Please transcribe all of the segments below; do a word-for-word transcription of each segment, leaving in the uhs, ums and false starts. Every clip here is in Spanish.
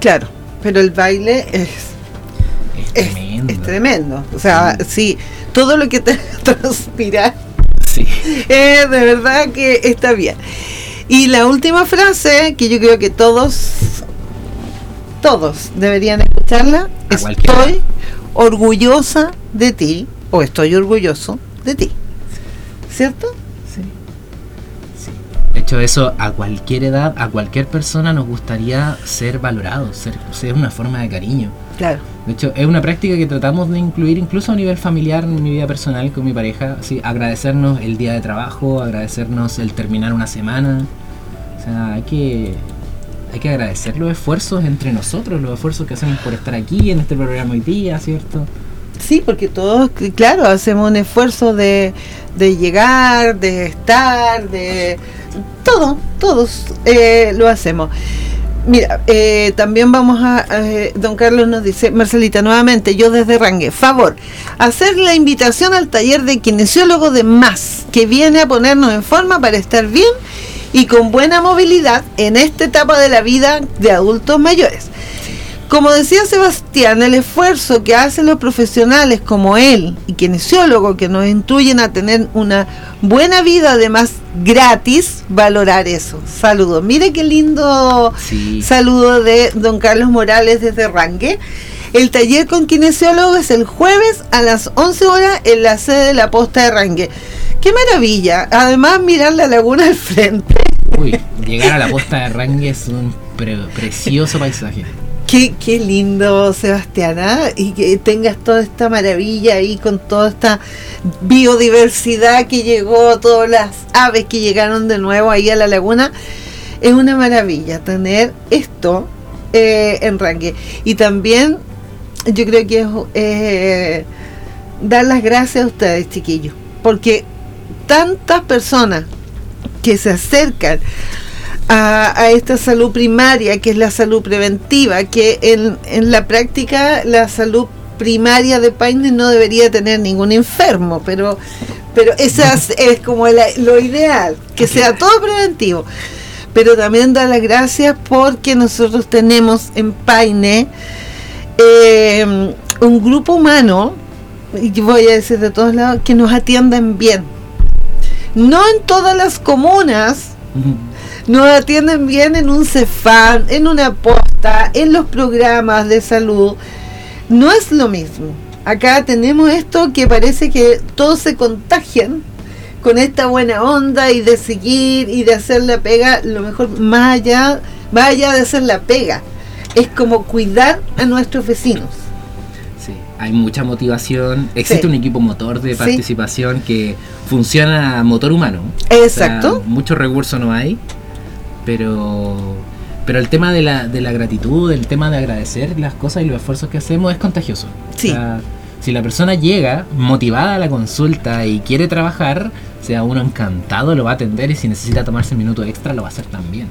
Claro, pero el baile es Es tremendo. Es, es tremendo. O sea, sí. sí, todo lo que te transpira, sí. eh, de verdad que está bien. Y la última frase, que yo creo que todos, todos deberían escucharla, A estoy cualquiera. orgullosa de ti, o estoy orgulloso de ti. ¿Cierto? Sí. Sí. De hecho, eso a cualquier edad, a cualquier persona nos gustaría ser valorados, ser, ser una forma de cariño. Claro. De hecho, es una práctica que tratamos de incluir incluso a nivel familiar, en mi vida personal con mi pareja. Sí, agradecernos el día de trabajo, agradecernos el terminar una semana. O sea, hay que, hay que agradecer los esfuerzos entre nosotros, los esfuerzos que hacemos por estar aquí en este programa hoy día, ¿cierto? Sí, porque todos, claro, hacemos un esfuerzo de, de llegar, de estar, de todo, todos eh, lo hacemos. Mira, eh, también vamos a, eh, don Carlos nos dice, Marcelita, nuevamente, yo desde Rangue, favor, hacer la invitación al taller de kinesiólogo de más, que viene a ponernos en forma para estar bien y con buena movilidad en esta etapa de la vida de adultos mayores. Como decía Sebastián, el esfuerzo que hacen los profesionales como él y kinesiólogos que nos instruyen a tener una buena vida, además gratis, valorar eso. Saludos. Mire qué lindo Sí. saludo de don Carlos Morales desde Rangue. El taller con kinesiólogo es el jueves a las once horas en la sede de la Posta de Rangue. ¡Qué maravilla! Además, mirar la laguna al frente. Uy, llegar a la Posta de Rangue es un pre- precioso paisaje. Qué, qué lindo, Sebastián, ¿eh? Y que tengas toda esta maravilla ahí con toda esta biodiversidad que llegó, todas las aves que llegaron de nuevo ahí a la laguna. Es una maravilla tener esto eh, en Rangue. Y también yo creo que es eh, dar las gracias a ustedes, chiquillos, porque tantas personas que se acercan A, a esta salud primaria, que es la salud preventiva, que en, en la práctica la salud primaria de Paine no debería tener ningún enfermo, pero pero esa es, es como la, lo ideal, que okay. sea todo preventivo. Pero también dar las gracias porque nosotros tenemos en Paine eh, un grupo humano, y voy a decir de todos lados, que nos atiendan bien. No en todas las comunas, nos atienden bien en un Cefam, en una posta, en los programas de salud. No es lo mismo. Acá tenemos esto que parece que todos se contagian con esta buena onda y de seguir y de hacer la pega, lo mejor más allá, más allá de hacer la pega, es como cuidar a nuestros vecinos. Sí, hay mucha motivación, existe sí. un equipo motor de participación sí. que funciona a motor humano. Exacto. O sea, muchos recursos no hay. Pero pero el tema de la, de la gratitud, el tema de agradecer las cosas y los esfuerzos que hacemos es contagioso. Sí. O sea, si la persona llega motivada a la consulta y quiere trabajar, o sea, uno encantado lo va a atender, y si necesita tomarse un minuto extra lo va a hacer también.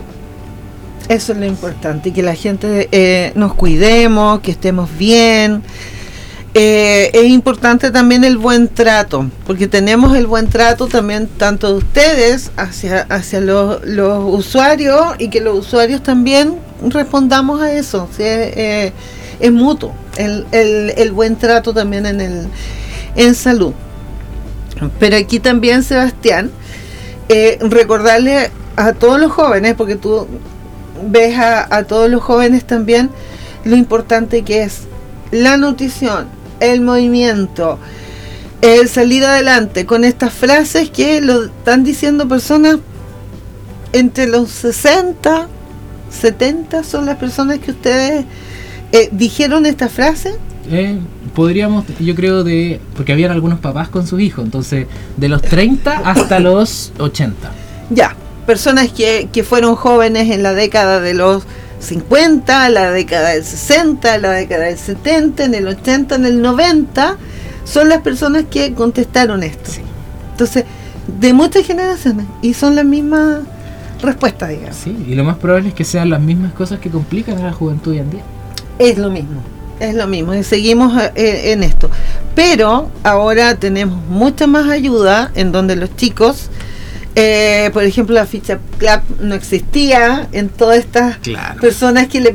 Eso es lo importante, que la gente eh, nos cuidemos, que estemos bien. Eh, es importante también el buen trato, porque tenemos el buen trato también tanto de ustedes hacia, hacia los, los usuarios, y que los usuarios también respondamos a eso. ¿Sí? Eh, es mutuo el, el, el buen trato también en, el, en salud. Pero aquí también, Sebastián, eh, recordarle a todos los jóvenes, porque tú ves a, a todos los jóvenes también, lo importante que es la nutrición, el movimiento, el salir adelante con estas frases que lo están diciendo personas entre los sesenta, setenta, son las personas que ustedes eh, dijeron esta frase. Eh, podríamos, yo creo, de porque habían algunos papás con sus hijos, entonces de los treinta hasta los ochenta. Ya, personas que, que fueron jóvenes en la década de los cincuenta, la década del sesenta, la década del setenta, en el ochenta, en el noventa, son las personas que contestaron esto. Sí. Entonces, de muchas generaciones, y son las mismas respuestas, digamos. Sí, y lo más probable es que sean las mismas cosas que complican a la juventud hoy en día. Es lo mismo, es lo mismo, y seguimos eh, en esto. Pero ahora tenemos mucha más ayuda, en donde los chicos, Eh, por ejemplo, la ficha C L A P no existía en todas estas claro. personas que le